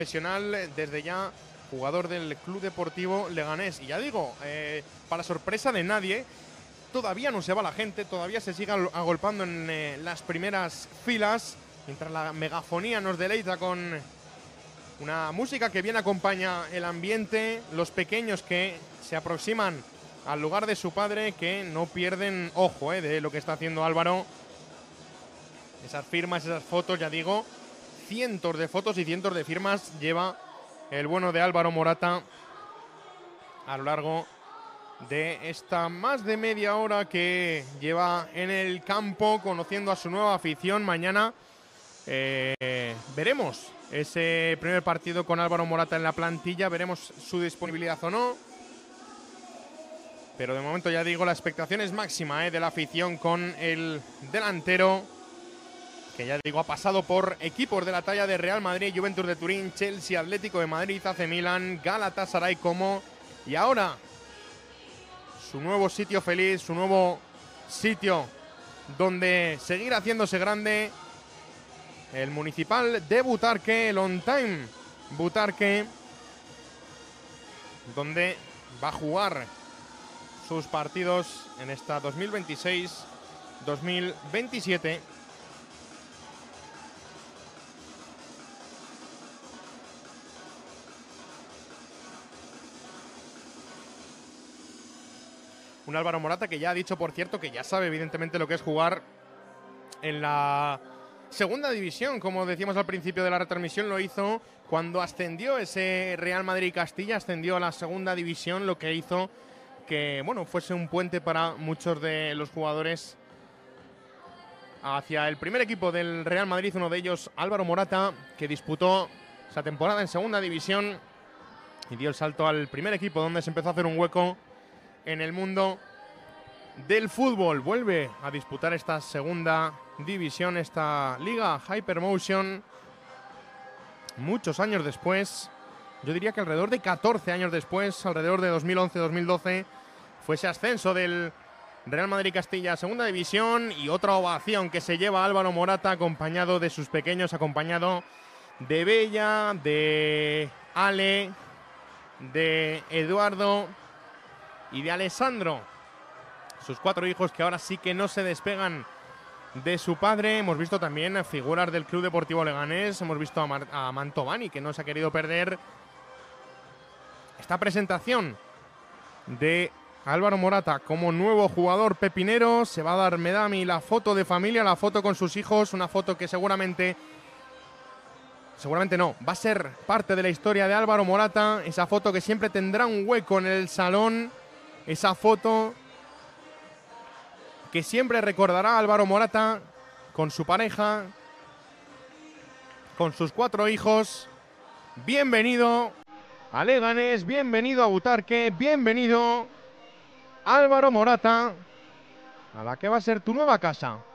profesional desde ya, jugador del Club Deportivo Leganés. Y ya digo, para sorpresa de nadie, todavía no se va la gente, todavía se sigue agolpando en las primeras filas, mientras la megafonía nos deleita con una música que bien acompaña el ambiente, los pequeños que se aproximan al lugar de su padre, que no pierden ojo de lo que está haciendo Álvaro. Esas firmas, esas fotos, ya digo, cientos de fotos y cientos de firmas lleva el bueno de Álvaro Morata a lo largo de esta más de media hora que lleva en el campo, conociendo a su nueva afición. Mañana veremos ese primer partido con Álvaro Morata en la plantilla, veremos su disponibilidad o no. Pero de momento, ya digo, la expectación es máxima de la afición con el delantero, que ya digo ha pasado por equipos de la talla de Real Madrid, Juventus de Turín, Chelsea, Atlético de Madrid, AC Milan, Galatasaray, Como, y ahora su nuevo sitio feliz, su nuevo sitio donde seguir haciéndose grande, el Municipal de Butarque, el On Time Butarque, donde va a jugar sus partidos en esta 2026-2027. Un Álvaro Morata que ya ha dicho, por cierto, que ya sabe evidentemente lo que es jugar en la segunda división. Como decíamos al principio de la retransmisión, lo hizo cuando ascendió ese Real Madrid-Castilla, ascendió a la segunda división, lo que hizo que, bueno, fuese un puente para muchos de los jugadores hacia el primer equipo del Real Madrid. Uno de ellos, Álvaro Morata, que disputó esa temporada en segunda división y dio el salto al primer equipo, donde se empezó a hacer un hueco en el mundo del fútbol. Vuelve a disputar esta segunda división, esta liga Hypermotion, muchos años después. Yo diría que alrededor de 14 años después, alrededor de 2011-2012, fue ese ascenso del Real Madrid Castilla a segunda división, y otra ovación que se lleva Álvaro Morata, acompañado de sus pequeños, acompañado de Bella, de Ale, de Eduardo y de Alessandro, sus 4 hijos que ahora sí que no se despegan de su padre. Hemos visto también figuras del Club Deportivo Leganés, hemos visto a Mantovani, que no se ha querido perder esta presentación de Álvaro Morata como nuevo jugador pepinero. Se va a dar Medami la foto de familia, la foto con sus hijos, una foto que seguramente no, va a ser parte de la historia de Álvaro Morata, esa foto que siempre tendrá un hueco en el salón, esa foto que siempre recordará a Álvaro Morata con su pareja, con sus 4 hijos. Bienvenido a Leganés, bienvenido a Butarque, bienvenido Álvaro Morata a la que va a ser tu nueva casa.